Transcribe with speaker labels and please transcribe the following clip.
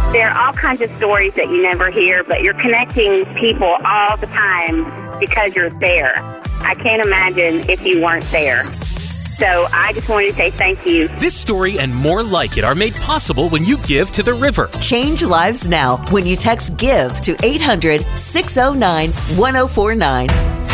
Speaker 1: There are all kinds of stories that you never hear, but you're connecting people all the time because you're there. I can't imagine if you weren't there. So I just wanted to say thank you.
Speaker 2: This story and more like it are made possible when you give to the river.
Speaker 3: Change lives now when you text GIVE to 800-609-1049.